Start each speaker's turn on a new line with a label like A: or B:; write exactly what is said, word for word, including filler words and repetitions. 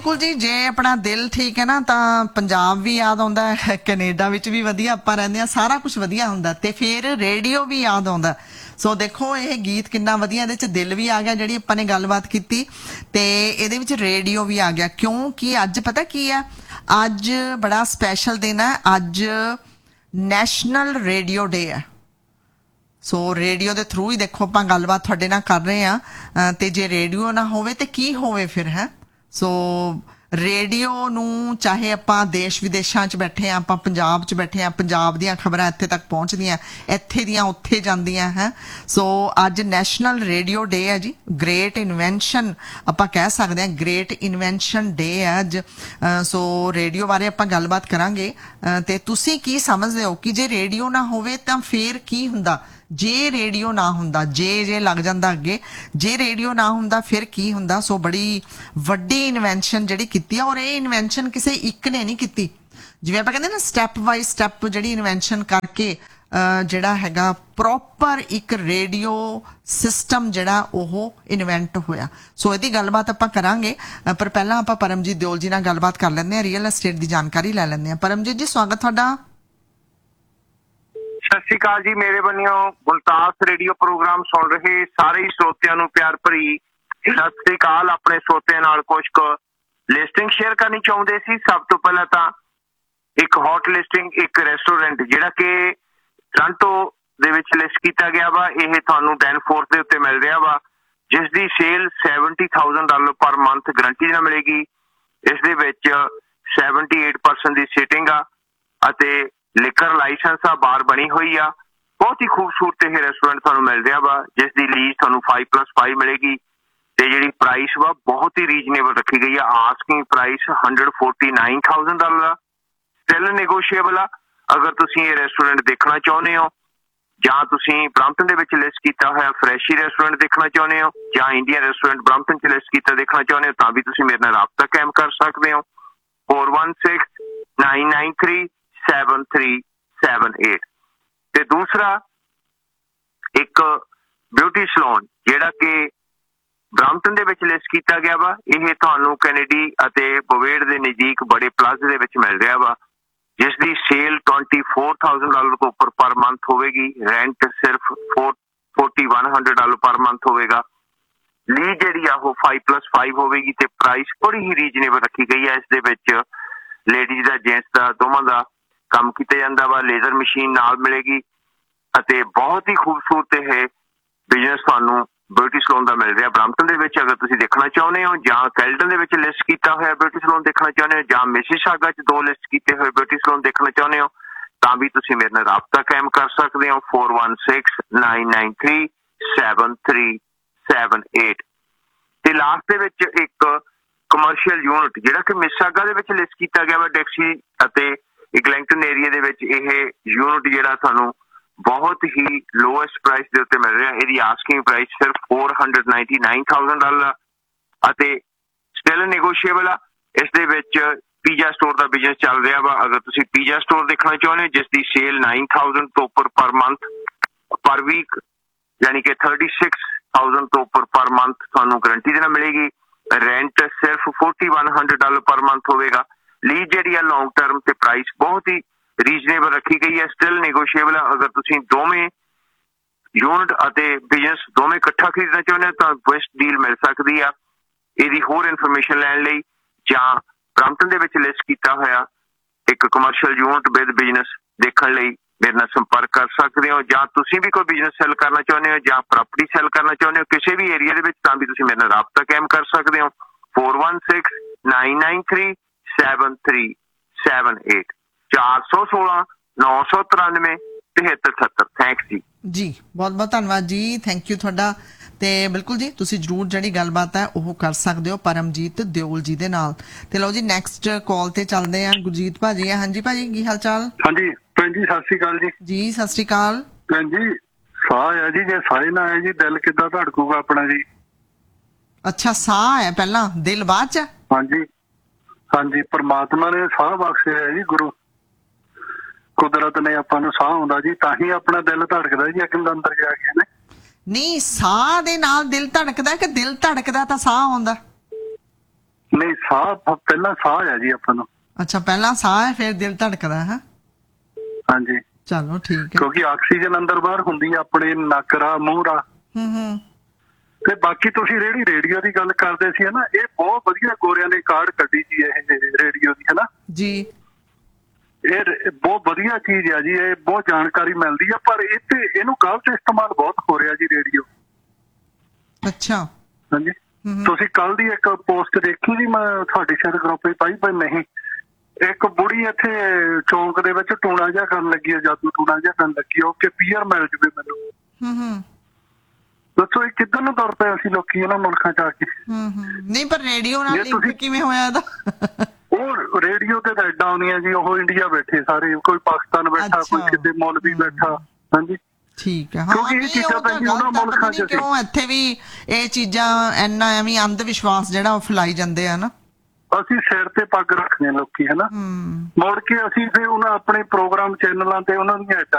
A: बिल्कुल जी, जे अपना दिल ठीक है ना ਤਾਂ ਪੰਜਾਬ ਵੀ ਯਾਦ ਆਉਂਦਾ ਹੈ, ਕੈਨੇਡਾ ਵਿੱਚ ਵੀ ਵਧੀਆ ਆਪਾਂ ਰਹਿੰਦੇ ਆ, ਸਾਰਾ ਕੁਝ ਵਧੀਆ ਹੁੰਦਾ ਤੇ ਫਿਰ ਰੇਡੀਓ ਵੀ ਯਾਦ ਆਉਂਦਾ। ਸੋ ਦੇਖੋ ਇਹ ਗੀਤ ਕਿੰਨਾ ਵਧੀਆ, ਇਹਦੇ ਚ ਦਿਲ ਵੀ ਆ ਗਿਆ ਜਿਹੜੀ ਆਪਾਂ ਨੇ ਗੱਲਬਾਤ ਕੀਤੀ ਤੇ ਇਹਦੇ ਵਿੱਚ ਰੇਡੀਓ ਵੀ ਆ ਗਿਆ, ਕਿਉਂਕਿ ਅੱਜ ਪਤਾ ਕੀ ਹੈ, ਅੱਜ ਬੜਾ ਸਪੈਸ਼ਲ ਦਿਨ ਹੈ, ਅੱਜ ਨੈਸ਼ਨਲ ਰੇਡੀਓ ਡੇ ਹੈ। ਸੋ ਰੇਡੀਓ ਦੇ ਥਰੂ ਹੀ ਦੇਖੋ ਆਪਾਂ ਗੱਲਬਾਤ ਤੁਹਾਡੇ ਨਾਲ ਕਰ ਰਹੇ ਹਾਂ ਤੇ ਜੇ ਰੇਡੀਓ ਨਾ ਹੋਵੇ ਤੇ ਕੀ ਹੋਵੇ ਫਿਰ, ਹੈ। ਸੋ ਰੇਡੀਓ ਨੂੰ ਚਾਹੇ ਆਪਾਂ ਦੇਸ਼ ਵਿਦੇਸ਼ਾਂ 'ਚ ਬੈਠੇ ਹਾਂ, ਆਪਾਂ ਪੰਜਾਬ 'ਚ ਬੈਠੇ ਹਾਂ, ਪੰਜਾਬ ਦੀਆਂ ਖਬਰਾਂ ਇੱਥੇ ਤੱਕ ਪਹੁੰਚਦੀਆਂ, ਇੱਥੇ ਦੀਆਂ ਉੱਥੇ ਜਾਂਦੀਆਂ ਹੈ। ਸੋ ਅੱਜ ਨੈਸ਼ਨਲ ਰੇਡੀਓ ਡੇ ਹੈ ਜੀ, ਗ੍ਰੇਟ ਇਨਵੈਂਸ਼ਨ ਆਪਾਂ ਕਹਿ ਸਕਦੇ ਹਾਂ, ਗ੍ਰੇਟ ਇਨਵੈਂਸ਼ਨ ਡੇ ਹੈ ਅੱਜ। ਸੋ ਰੇਡੀਓ ਬਾਰੇ ਆਪਾਂ ਗੱਲਬਾਤ ਕਰਾਂਗੇ ਤੇ ਤੁਸੀਂ ਕੀ ਸਮਝਦੇ ਹੋ ਕਿ ਜੇ ਰੇਡੀਓ ਨਾ ਹੋਵੇ ਤਾਂ ਫਿਰ ਕੀ ਹੁੰਦਾ, ਜੇ ਰੇਡੀਓ ਨਾ ਹੁੰਦਾ, ਜੇ ਜੇ ਲੱਗ ਜਾਂਦਾ ਅੱਗੇ, ਜੇ ਰੇਡੀਓ ਨਾ ਹੁੰਦਾ ਫਿਰ ਕੀ ਹੁੰਦਾ। ਸੋ ਬੜੀ ਵੱਡੀ ਇਨਵੈਂਸ਼ਨ ਜਿਹੜੀ ਕੀਤੀ ਆ, ਔਰ ਇਹ ਇਨਵੈਂਸ਼ਨ ਕਿਸੇ ਇੱਕ ਨੇ ਨਹੀਂ ਕੀਤੀ, ਜਿਵੇਂ ਆਪਾਂ ਕਹਿੰਦੇ ਨਾ ਸਟੈਪ ਬਾਈ ਸਟੈਪ ਜਿਹੜੀ ਇਨਵੈਂਸ਼ਨ ਕਰਕੇ ਜਿਹੜਾ ਹੈਗਾ ਪ੍ਰੋਪਰ ਇੱਕ ਰੇਡੀਓ ਸਿਸਟਮ ਜਿਹੜਾ ਉਹ ਇਨਵੈਂਟ ਹੋਇਆ। ਸੋ ਇਹਦੀ ਗੱਲਬਾਤ ਆਪਾਂ ਕਰਾਂਗੇ, ਪਰ ਪਹਿਲਾਂ ਆਪਾਂ ਪਰਮਜੀਤ ਦਿਓਲ ਜੀ ਨਾਲ ਗੱਲਬਾਤ ਕਰ ਲੈਂਦੇ ਹਾਂ, ਰੀਅਲ ਐਸਟੇਟ ਦੀ ਜਾਣਕਾਰੀ ਲੈ ਲੈਂਦੇ ਹਾਂ। ਪਰਮਜੀਤ ਜੀ ਸਵਾਗਤ ਤੁਹਾਡਾ।
B: ਸਤਿ ਸ਼੍ਰੀ ਅਕਾਲ ਜੀ, ਮੇਰੇ ਵੱਲੋਂ ਗੁਲਤਾਸ ਰੇਡੀਓ ਪ੍ਰੋਗਰਾਮ ਸੁਣ ਰਹੇ ਸਾਰੇ ਹੀ ਸਰੋਤਿਆਂ ਨੂੰ ਪਿਆਰ ਭਰੀ ਸਤਿ ਸ਼੍ਰੀ ਅਕਾਲ। ਆਪਣੇ ਸਰੋਤਿਆਂ ਨਾਲ ਕੁਝ ਕੁ ਲਿਸਟਿੰਗ ਸ਼ੇਅਰ ਕਰਨੀ ਚਾਹੁੰਦੇ ਸੀ। ਸਭ ਤੋਂ ਪਹਿਲਾਂ ਤਾਂ ਇੱਕ ਹੌਟ ਲਿਸਟਿੰਗ, ਇੱਕ ਰੈਸਟੋਰੈਂਟ ਜਿਹੜਾ ਕਿ ਟੋਰਾਂਟੋ ਦੇ ਵਿੱਚ ਲਿਸਟ ਕੀਤਾ ਗਿਆ ਵਾ, ਇਹ ਤੁਹਾਨੂੰ ਡੈਨਫੋਰਥ ਦੇ ਉੱਤੇ ਮਿਲ ਰਿਹਾ ਵਾ, ਜਿਸ ਦੀ sale seventy thousand dollar per month guarantee ਨਾਲ ਮਿਲੇਗੀ। ਇਸ ਦੇ ਵਿੱਚ ਸੈਵਨਟੀ ਏਟ ਪਰਸੈਂਟ ਦੀ ਸੀਟਿੰਗ ਆ ਅਤੇ ਲਿਕਰ ਲਾਇਸੈਂਸ ਆ, ਬਾਰ ਬਣੀ ਹੋਈ ਆ। ਬਹੁਤ ਹੀ ਖੂਬਸੂਰਤ ਇਹ ਰੈਸਟੋਰੈਂਟ ਤੁਹਾਨੂੰ ਮਿਲ ਰਿਹਾ ਵਾ, ਜਿਸ ਦੀ ਲੀਜ਼ ਤੁਹਾਨੂੰ ਫਾਈਵ ਪਲੱਸ ਫਾਈਵ ਮਿਲੇਗੀ ਤੇ ਜਿਹੜੀ ਪ੍ਰਾਈਸ ਵਾ ਬਹੁਤ ਹੀ ਰੀਜਨੇਬਲ ਰੱਖੀ ਗਈ ਆ। Asking price hundred forty nine thousand dollar ਆ, ਸਟਿਲ ਨੈਗੋਸ਼ੀਏਬਲ ਆ। ਅਗਰ ਤੁਸੀਂ ਇਹ ਰੈਸਟੋਰੈਂਟ ਦੇਖਣਾ ਚਾਹੁੰਦੇ ਹੋ ਜਾਂ ਤੁਸੀਂ ਬਰੰਪਟਨ ਦੇ ਵਿੱਚ ਲਿਸਟ ਕੀਤਾ ਹੋਇਆ ਫਰੈਸ਼ੀ ਰੈਸਟੋਰੈਂਟ ਦੇਖਣਾ ਚਾਹੁੰਦੇ ਹੋ ਜਾਂ ਇੰਡੀਅਨ ਰੈਸਟੋਰੈਂਟ ਬਰੰਪਟਨ 'ਚ ਲਿਸਟ ਕੀਤਾ ਦੇਖਣਾ ਚਾਹੁੰਦੇ ਹੋ ਤਾਂ ਵੀ ਤੁਸੀਂ ਮੇਰੇ ਨਾਲ ਰਾਬਤਾ ਕਾਇਮ ਕਰ ਸਕਦੇ ਹੋ। Four one six nine nine three seven three seven eight. ਤੇ ਦੂਸਰਾ ਇੱਕ ਬਿਊਟੀ ਸਲੂਨ ਜਿਹੜਾ ਕਿ ਬਰੰਪਟਨ ਦੇ ਵਿੱਚ ਲਿਸਟ ਕੀਤਾ ਗਿਆ ਵਾ, ਇਹ ਤੁਹਾਨੂੰ ਕੈਨੇਡੀ ਅਤੇ ਬੋਵੇਡ ਦੇ ਨਜ਼ਦੀਕ ਬੜੇ ਪਲਾਜ਼ੇ ਦੇ ਵਿੱਚ ਮਿਲ ਰਿਹਾ ਵਾ, ਜਿਸ ਦੀ sale twenty four thousand dollar ਤੋਂ ਉੱਪਰ ਪਰ ਮੰਥ ਹੋਵੇਗੀ। ਰੈਂਟ ਸਿਰਫ four forty one hundred dollar per month ਹੋਵੇਗਾ। ਲੀਜ਼ ਜਿਹੜੀ ਆ ਉਹ ਫਾਈਵ ਪਲੱਸ ਫਾਈਵ ਹੋਵੇਗੀ ਤੇ ਪ੍ਰਾਈਸ ਬੜੀ ਹੀ ਰੀਜਨੇਬਲ ਰੱਖੀ ਗਈ ਹੈ। ਇਸ ਦੇ ਵਿੱਚ ਲੇਡੀਜ਼ ਦਾ, ਜੈਂਟਸ ਦਾ, ਦੋਵਾਂ ਦਾ ਕੰਮ ਕੀਤਾ ਜਾਂਦਾ ਵਾ। ਲੇਜ਼ਰ ਮਸ਼ੀਨ ਨਾਲ ਮਿਲੇਗੀ ਅਤੇ ਬਹੁਤ ਹੀ ਖੂਬਸੂਰਤ ਇਹ ਬਿਜ਼ਨਸ ਤੁਹਾਨੂੰ ਬਿਊਟੀ ਸਲੂਨ ਦਾ ਮਿਲ ਰਿਹਾ ਬਰੰਪਟਨ ਦੇ ਵਿੱਚ। ਅਗਰ ਤੁਸੀਂ ਦੇਖਣਾ ਚਾਹੁੰਦੇ ਹੋ ਜਾਂ ਕੈਲਟਨ ਦੇ ਵਿੱਚ ਲਿਸਟ ਕੀਤਾ ਹੋਇਆ ਬਿਊਟੀ ਸਲੂਨ ਦੇਖਣਾ ਚਾਹੁੰਦੇ ਹੋ ਜਾਂ ਮਿਸੀਸਾਗਾ 'ਚ ਦੋ ਲਿਸਟ ਕੀਤੇ ਹੋਏ ਬਿਊਟੀ ਸਲੂਨ ਦੇਖਣਾ ਚਾਹੁੰਦੇ ਹੋ ਤਾਂ ਵੀ ਤੁਸੀਂ ਮੇਰੇ ਨਾਲ ਰਾਬਤਾ ਕਾਇਮ ਕਰ ਸਕਦੇ ਹੋ। Four one six nine nine three seven three seven eight. ਤੇ ਲਾਸਟ ਦੇ ਵਿੱਚ ਇੱਕ ਕਮਰਸ਼ੀਅਲ ਯੂਨਿਟ ਜਿਹੜਾ ਕਿ ਮਿਸੀਸਾਗਾ ਦੇ ਵਿੱਚ ਲਿਸਟ ਕੀਤਾ ਗਿਆ ਵਾ, ਡੈਕਸੀ ਅਤੇ ਇਗਲੈਂਗਟਨ ਏਰੀਆ ਦੇ ਵਿੱਚ ਇਹ ਯੂਨਿਟ ਜਿਹੜਾ ਤੁਹਾਨੂੰ ਬਹੁਤ ਹੀ ਲੋਐਸਟ ਪ੍ਰਾਈਸ ਦੇ ਉੱਤੇ ਮਿਲ ਰਿਹਾ। ਇਹਦੀ ਆਸਕਿੰਗ ਪ੍ਰਾਈਸ ਸਿਰਫ four hundred ninety nine thousand dollar ਅਤੇ ਸਟਿਲ ਨੈਗੋਸ਼ੀਏਬਲ ਆ। ਇਸ ਦੇ ਵਿੱਚ ਪੀਜ਼ਾ ਸਟੋਰ ਦਾ ਬਿਜ਼ਨਸ ਚੱਲ ਰਿਹਾ ਵਾ। ਅਗਰ ਤੁਸੀਂ ਪੀਜ਼ਾ ਸਟੋਰ ਦੇਖਣਾ ਚਾਹੁੰਦੇ ਹੋ ਜਿਸ ਦੀ ਸੇਲ ਨਾਈਨ ਥਾਊਜੈਂਡ ਤੋਂ ਉੱਪਰ ਪਰ ਮੰਥ ਪਰ ਵੀਕ ਯਾਨੀ ਕਿ ਥਰਟੀ ਸਿਕਸ ਥਾਊਜੈਂਡ ਤੋਂ ਉੱਪਰ ਪਰ ਮੰਥ ਤੁਹਾਨੂੰ ਗਰੰਟੀ ਦੇ ਨਾਲ ਮਿਲੇਗੀ। ਰੈਂਟ ਸਿਰਫ forty one hundred dollar per month ਹੋਵੇਗਾ। ਲੀਜ਼ ਜਿਹੜੀ ਆ ਲੌਂਗ ਟਰਮ ਤੇ ਪ੍ਰਾਈਸ ਬਹੁਤ ਹੀ ਰੀਜਨੇਬਲ ਰੱਖੀ ਗਈ ਹੈ, ਸਟਿਲ ਨੈਗੋਸ਼ੀਏਬਲ ਆ। ਅਗਰ ਤੁਸੀਂ ਦੋਵੇਂ ਯੂਨਿਟ ਅਤੇ ਬਿਜ਼ਨਸ ਦੋਵੇਂ ਇਕੱਠਾ ਖਰੀਦਣਾ ਚਾਹੁੰਦੇ ਹੋ ਤਾਂ ਬੈਸਟ ਡੀਲ ਮਿਲ ਸਕਦੀ ਆ। ਇਹਦੀ ਹੋਰ ਇਨਫੋਰਮੇਸ਼ਨ ਲੈਣ ਲਈ ਜਾਂ ਬਰੰਪਟਨ ਦੇ ਵਿੱਚ ਲਿਸਟ ਕੀਤਾ ਹੋਇਆ ਇੱਕ ਕਮਰਸ਼ੀਅਲ ਯੂਨਿਟ ਵਿਦ ਬਿਜ਼ਨਸ ਦੇਖਣ ਲਈ ਮੇਰੇ ਨਾਲ ਸੰਪਰਕ ਕਰ ਸਕਦੇ ਹੋ। ਜਾਂ ਤੁਸੀਂ ਵੀ ਕੋਈ ਬਿਜ਼ਨਸ ਸੈੱਲ ਕਰਨਾ ਚਾਹੁੰਦੇ ਹੋ ਜਾਂ ਪ੍ਰਾਪਰਟੀ ਸੈੱਲ ਕਰਨਾ ਚਾਹੁੰਦੇ ਹੋ ਕਿਸੇ ਵੀ ਏਰੀਆ ਦੇ ਵਿੱਚ ਤਾਂ ਵੀ ਤੁਸੀਂ ਮੇਰੇ ਨਾਲ ਰਾਬਤਾ ਕਾਇਮ ਕਰ ਸਕਦੇ ਹੋ। Four one six nine nine three seven three seven eight. ਚਾਰ ਸੌ ਸੋਲਾਂ ਨੌ ਸੌ ਤਰਾਨਵੇਂ ਤਿਹੱਤਰ ਅਠੱਤਰ। ਥੈਂਕਸ ਜੀ।
A: ਜੀ ਬਹੁਤ ਬਹੁਤ ਧੰਨਵਾਦ ਜੀ, ਥੈਂਕ ਯੂ ਤੁਹਾਡਾ। ਤੇ ਬਿਲਕੁਲ ਜੀ ਤੁਸੀਂ ਜ਼ਰੂਰ ਜਿਹੜੀ ਗੱਲਬਾਤ ਹੈ ਉਹ ਕਰ ਸਕਦੇ ਹੋ ਪਰਮਜੀਤ ਦਿਓਲ ਜੀ ਦੇ ਨਾਲ। ਤੇ ਲਓ ਜੀ ਨੈਕਸਟ ਕਾਲ ਤੇ ਚੱਲਦੇ ਆ। ਗੁਰਜੀਤ ਭਾਜੀ ਆ। ਹਾਂਜੀ ਭਾਜੀ ਕੀ ਹਾਲ ਚਾਲ?
C: ਹਾਂਜੀ ਭੈਣ ਜੀ ਸਤਿ ਸ਼੍ਰੀ ਅਕਾਲ ਜੀ।
A: ਜੀ ਸਤਿ ਸ਼੍ਰੀ ਅਕਾਲ
C: ਭੈਣ ਜੀ। ਸਾਹ ਹੈ ਜੀ, ਜੇ ਸਾਹ ਨਾ ਆਏ ਜੀ ਦਿਲ ਕਿੱਦਾਂ ਧੜਕੂਗਾ ਆਪਣਾ ਜੀ?
A: ਅੱਛਾ ਸਾਹ ਹੈ ਪਹਿਲਾਂ, ਦਿਲ ਬਾਅਦ ਚ?
C: ਹਾਂਜੀ ਹਾਂਜੀ, ਪਰਮਾਤਮਾ ਨੇ ਸਾਹ ਬਖਸ਼ਿਆ ਹੈ ਜੀ, ਗੁਰੂ ਕੁਦਰਤ ਨੇ ਆਪਾਂ ਨੂੰ ਸਾਹ ਆਉਂਦਾ ਜੀ, ਤਾਂ ਹੀ ਆਪਣਾ ਦਿਲ ਧੜਕਦਾ ਜੀ ਅੱਗੇ ਅੰਦਰ ਜਾ ਕੇ ਨੇ।
A: ਨਹੀਂ ਸਾਹ ਦੇ ਨਾਲ ਦਿਲ ਧੜਕਦਾ ਕਿ ਦਿਲ ਧੜਕਦਾ ਤਾਂ ਸਾਹ ਆਉਂਦਾ?
C: ਨਹੀਂ, ਸਾਹ ਪਹਿਲਾਂ ਸਾਹ ਹੈ ਜੀ ਆਪਾਂ ਨੂੰ।
A: ਅੱਛਾ, ਪਹਿਲਾਂ ਸਾਹ ਹੈ ਫਿਰ ਦਿਲ ਧੜਕਦਾ ਹੈ।
C: ਹਾਂਜੀ,
A: ਚਲੋ ਠੀਕ ਹੈ।
C: ਕਿਉਂਕਿ ਆਕਸੀਜਨ ਅੰਦਰ ਬਾਹਰ ਹੁੰਦੀ ਆ ਆਪਣੇ ਨੱਕ ਰਾਹ ਮੂੰਹ ਰਾਹ।
A: ਹੂੰ ਹੂੰ।
C: ਤੇ ਬਾਕੀ ਤੁਸੀਂ ਜਿਹੜੀ ਰੇਡੀਓ ਦੀ ਗੱਲ ਕਰਦੇ ਸੀ ਨਾ, ਇਹ ਬਹੁਤ ਵਧੀਆ ਗੋਰਿਆਂ ਨੇ ਕਾਢ ਕੱਢੀ ਜੀ ਇਹ ਰੇਡੀਓ ਦੀ, ਹੈ ਨਾ
A: ਜੀ।
C: ਇਹ ਰ- ਬਹੁਤ ਵਧੀਆ ਚੀਜ਼ ਆ ਜੀ, ਇਹ ਬਹੁਤ ਜਾਣਕਾਰੀ ਮਿਲਦੀ ਆ, ਪਰ ਇੱਥੇ ਇਹਨੂੰ ਗਲਤ ਇਸਤੇਮਾਲ ਬਹੁਤ ਹੋ ਰਿਹਾ ਜੀ ਰੇਡੀਓ।
A: ਅੱਛਾ।
C: ਹਾਂਜੀ,
A: ਹੂੰ।
C: ਤੁਸੀਂ ਕੱਲ ਦੀ ਇੱਕ ਪੋਸਟ ਦੇਖੀ ਜੀ, ਮੈਂ ਤੁਹਾਡੇ ਸ਼ਾਇਦ ਗਰੁੱਪ ਵਿੱਚ ਪਾਈ, ਪਰ ਨਹੀਂ, ਇੱਕ ਬੁੜੀ ਇੱਥੇ ਚੌਂਕ ਦੇ ਵਿੱਚ ਟੂਣਾ ਜਿਹਾ ਕਰਨ ਲੱਗੀ ਆ, ਜਾਦੂ ਟੂਣਾ ਜਿਹਾ ਕਰਨ ਲੱਗੀ ਆ, ਕਿ ਪੀਅਰ ਮਿਲ ਜਵੇ ਮੈਨੂੰ।
A: ਹੂੰ ਹੂੰ।
C: ਦੱਸੋ ਇਹ ਕਿੱਧਰ ਨੂੰ ਤੁਰ ਪਏ ਅਸੀਂ ਲੋਕੀ ਇਹਨਾਂ ਮੁਲਕਾਂ ਚ ਆ ਕੇ।
A: ਹੂੰ ਹੂੰ। ਨਹੀਂ, ਪਰ ਰੇਡੀਓ ਨਾਲ
C: ਜੇ
A: ਲਿੰਕ
C: ਤੁਸੀਂ-
A: ਕਿਵੇਂ ਹੋਇਆ ਇਹਦਾ?
C: ਉਹ ਰੇਡੀਓ ਤੇ ਤਾਂ ਐਡਾ ਆਉਂਦੀਆਂ ਜੀ, ਉਹ ਇੰਡੀਆ ਬੈਠੇ ਸਾਰੇ, ਕੋਈ ਪਾਕਿਸਤਾਨ ਬੈਠਾ, ਕੋਈ
A: ਅੱਛਾ।
C: ਕਿਤੇ ਮੌਲਵੀ ਬੈਠਾ। ਹਾਂਜੀ,
A: ਠੀਕ ਹੈ। ਹਾਂ,
C: ਕਿਉਂਕਿ ਇਹ
A: ਨਹੀਂ,
C: ਚੀਜ਼ਾਂ
A: ਉਹ ਤਾਂ
C: ਤਾਂ ਜੀ ਉਹਨਾਂ
A: ਗਲਤ ਆ, ਪਤਾ
C: ਮੁਲਕਾਂ
A: ਨਹੀਂ
C: ਚ
A: ਕਿਉਂ ਇੱਥੇ ਵੀ ਇਹ ਚੀਜ਼ਾਂ ਇੰਨਾ ਐਵੇਂ ਅੰਧ ਵਿਸ਼ਵਾਸ ਜਿਹੜਾ ਉਹ ਫੈਲਾਈ ਜਾਂਦੇ ਆ ਨਾ।
C: ਅਸੀਂ ਸਿਰ ਤੇ ਪੱਗ ਰੱਖਦੇ ਲੋਕੀ, ਹੈ ਨਾ,
A: ਹੂੰ।
C: ਮੁੜ ਕੇ ਅਸੀਂ ਫਿਰ ਉਹਨਾਂ ਆਪਣੇ ਪ੍ਰੋਗਰਾਮ ਚੈਨਲਾਂ ਤੇ ਉਹਨਾਂ ਦੀਆਂ ਐਡਾਂ